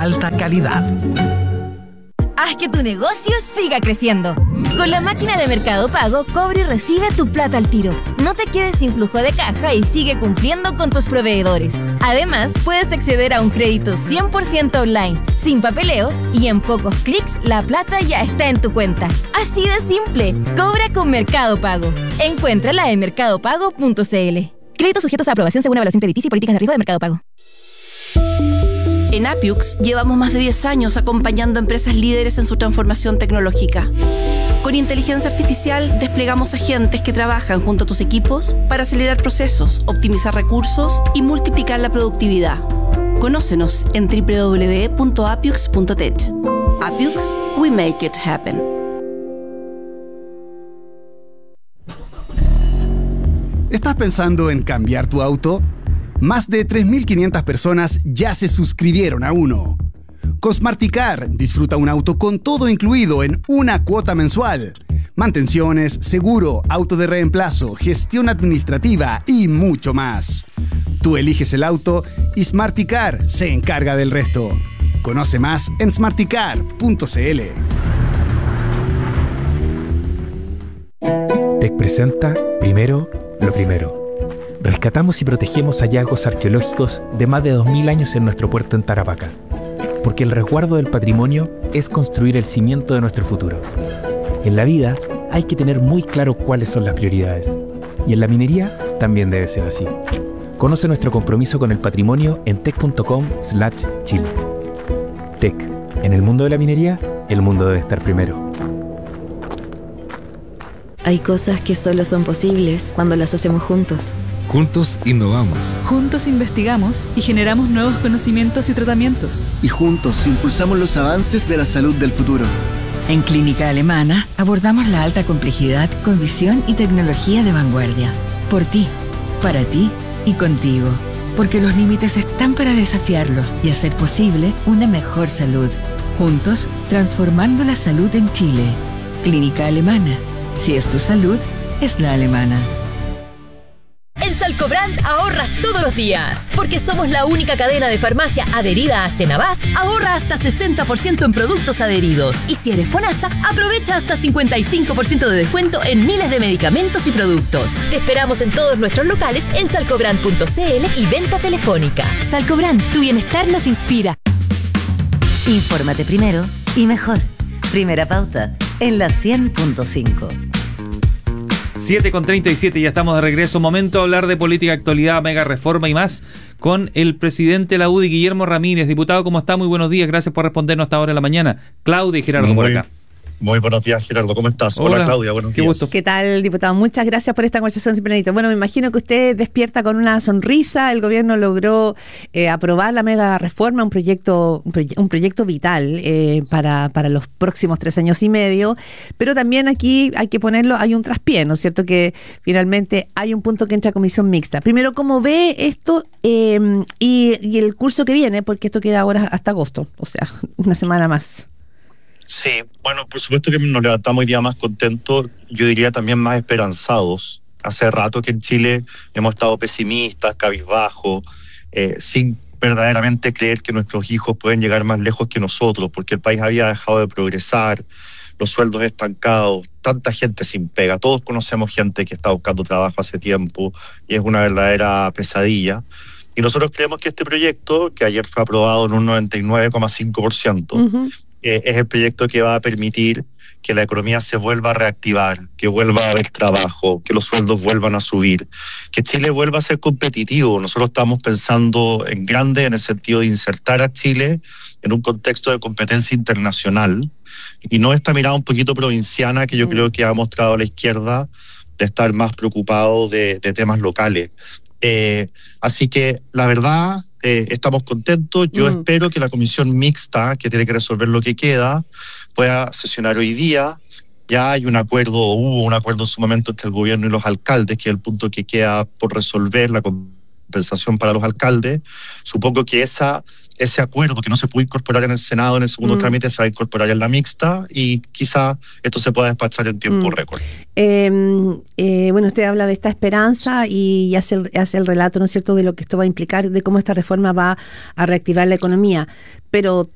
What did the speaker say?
alta calidad. Haz que tu negocio siga creciendo. Con la máquina de Mercado Pago, cobra y recibe tu plata al tiro. No te quedes sin flujo de caja y sigue cumpliendo con tus proveedores. Además, puedes acceder a un crédito 100% online, sin papeleos, y en pocos clics la plata ya está en tu cuenta. Así de simple. Cobra con Mercado Pago. Encuéntrala en mercadopago.cl. Créditos sujetos a aprobación según evaluación crediticia y políticas de riesgo de Mercado Pago. En Appiux llevamos más de 10 años acompañando a empresas líderes en su transformación tecnológica. Con inteligencia artificial desplegamos agentes que trabajan junto a tus equipos para acelerar procesos, optimizar recursos y multiplicar la productividad. Conócenos en www.appiux.tech. Appiux, we make it happen. ¿Estás pensando en cambiar tu auto? Más de 3.500 personas ya se suscribieron a uno. Con Smarticar, disfruta un auto con todo incluido en una cuota mensual. Mantenciones, seguro, auto de reemplazo, gestión administrativa y mucho más. Tú eliges el auto y Smarticar se encarga del resto. Conoce más en smarticar.cl. TEC presenta Primero lo Primero. Rescatamos y protegemos hallazgos arqueológicos de más de 2000 años en nuestro puerto en Tarapacá. Porque el resguardo del patrimonio es construir el cimiento de nuestro futuro. En la vida hay que tener muy claro cuáles son las prioridades. Y en la minería también debe ser así. Conoce nuestro compromiso con el patrimonio en tec.com/Chile. TEC. En el mundo de la minería, el mundo debe estar primero. Hay cosas que solo son posibles cuando las hacemos juntos. Juntos innovamos. Juntos investigamos y generamos nuevos conocimientos y tratamientos. Y juntos impulsamos los avances de la salud del futuro. En Clínica Alemana abordamos la alta complejidad con visión y tecnología de vanguardia. Por ti, para ti y contigo. Porque los límites están para desafiarlos y hacer posible una mejor salud. Juntos, transformando la salud en Chile. Clínica Alemana. Si es tu salud, es la alemana. En Salcobrand ahorras todos los días. Porque somos la única cadena de farmacia adherida a Cenabás, ahorra hasta 60% en productos adheridos. Y si eres FONASA, aprovecha hasta 55% de descuento en miles de medicamentos y productos. Te esperamos en todos nuestros locales en salcobrand.cl y venta telefónica. Salcobrand, tu bienestar nos inspira. Infórmate primero y mejor. Primera Pauta, en la 100.5. 7:37, ya estamos de regreso. Momento de hablar de política, actualidad, mega reforma y más con el presidente de la UDI, Guillermo Ramírez. Diputado, ¿cómo está? Muy buenos días, gracias por respondernos hasta ahora de la mañana. Claudia y Gerardo por acá. Muy buenos días, Gerardo, ¿cómo estás? Hola Claudia, buenos días. Gusto. ¿Qué tal, diputado? Muchas gracias por esta conversación tempranito. Bueno, me imagino que usted despierta con una sonrisa. El gobierno logró aprobar la mega reforma, un proyecto vital para los próximos 3 años y medio, pero también aquí hay que ponerlo, hay un traspié, ¿no es cierto? Que finalmente hay un punto que entra a comisión mixta. Primero, ¿cómo ve esto y el curso que viene? Porque esto queda ahora hasta agosto, o sea, una semana más. Sí, bueno, por supuesto que nos levantamos hoy día más contentos, yo diría también más esperanzados. Hace rato que en Chile hemos estado pesimistas, cabizbajos, sin verdaderamente creer que nuestros hijos pueden llegar más lejos que nosotros, porque el país había dejado de progresar, los sueldos estancados, tanta gente sin pega. Todos conocemos gente que está buscando trabajo hace tiempo y es una verdadera pesadilla. Y nosotros creemos que este proyecto, que ayer fue aprobado en un 99,5%, es el proyecto que va a permitir que la economía se vuelva a reactivar, que vuelva a haber trabajo, que los sueldos vuelvan a subir, que Chile vuelva a ser competitivo. Nosotros estamos pensando en grande en el sentido de insertar a Chile en un contexto de competencia internacional y no esta mirada un poquito provinciana que yo creo que ha mostrado la izquierda de estar más preocupado de temas locales. Así que la verdad estamos contentos. Yo espero que la comisión mixta, que tiene que resolver lo que queda, pueda sesionar hoy día. Ya hay un acuerdo, o hubo un acuerdo en su momento entre el gobierno y los alcaldes, que es el punto que queda por resolver, la compensación para los alcaldes. Supongo que ese acuerdo que no se pudo incorporar en el Senado en el segundo trámite se va a incorporar en la mixta y quizá esto se pueda despachar en tiempo récord. Bueno, usted habla de esta esperanza y hace el relato, ¿no es cierto?, de lo que esto va a implicar, de cómo esta reforma va a reactivar la economía. Pero